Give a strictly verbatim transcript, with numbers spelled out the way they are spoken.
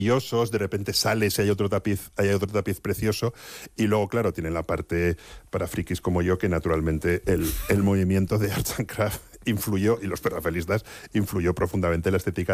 de repente sales y hay otro tapiz, hay otro tapiz precioso, y luego, claro, tienen la parte para frikis como yo, que naturalmente el, el movimiento de Arts and Crafts influyó, y los perrafelistas influyó profundamente en la estética